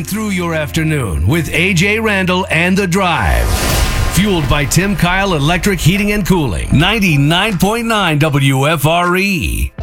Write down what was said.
through your afternoon with AJ Randall and The Drive. Fueled by Tim Kyle Electric Heating and Cooling. 99.9 WFRE.